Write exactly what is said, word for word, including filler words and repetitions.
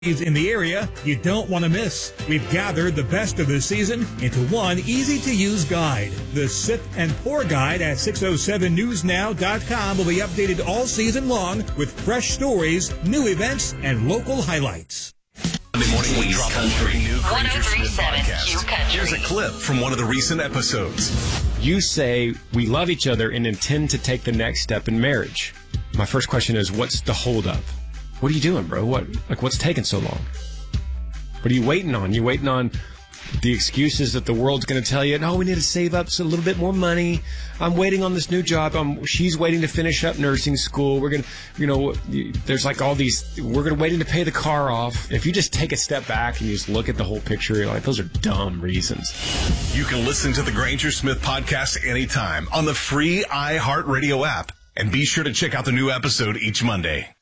in the area you don't want to miss. We've gathered the best of the season into one easy-to-use guide. The Sip and Pour Guide at six oh seven news now dot com will be updated all season long with fresh stories, new events, and local highlights. Monday morning, we drop a brand new Granger Smith podcast. Country. Here's a clip from one of the recent episodes. You say we love each other and intend to take the next step in marriage. My first question is, what's the holdup? What are you doing, bro? What, like, what's taking so long? What are you waiting on? You waiting on the excuses that the world's going to tell you, no, we need to save up a little bit more money. I'm waiting on this new job. I'm, she's waiting to finish up nursing school. We're going to, you know, there's like all these, we're going to waiting to pay the car off. If you just take a step back and you just look at the whole picture, you're like, those are dumb reasons. You can listen to the Granger Smith podcast anytime on the free iHeartRadio app. And be sure to check out the new episode each Monday.